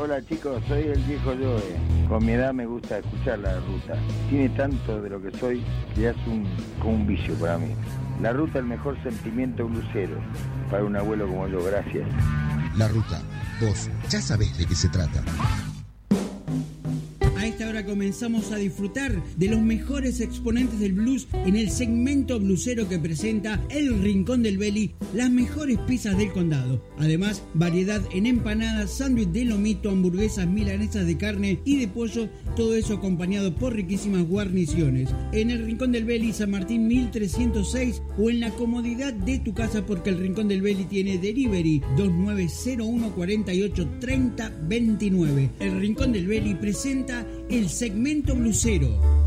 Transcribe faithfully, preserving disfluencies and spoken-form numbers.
Hola chicos, soy el viejo Joe. Con mi edad me gusta escuchar La Ruta. Tiene tanto de lo que soy que es un, como un vicio para mí. La Ruta, el mejor sentimiento blusero para un abuelo como yo. Gracias. La Ruta, vos ya sabés de qué se trata. A esta hora comenzamos a disfrutar de los mejores exponentes del blues en el segmento blusero que presenta El Rincón del Beli, las mejores pizzas del condado. Además, variedad en empanadas, sándwich de lomito, hamburguesas, milanesas de carne y de pollo, todo eso acompañado por riquísimas guarniciones. En El Rincón del Beli, San Martín mil trescientos seis, o en la comodidad de tu casa, porque El Rincón del Beli tiene delivery dos nueve cero uno cuatro ocho tres cero dos nueve. El Rincón del Beli presenta el segmento blusero.